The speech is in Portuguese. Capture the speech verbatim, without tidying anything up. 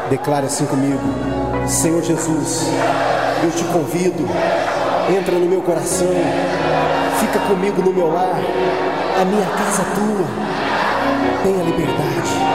Declare assim comigo: Senhor Jesus, eu te convido, entra no meu coração, fica comigo no meu lar, a minha casa é tua, tenha liberdade.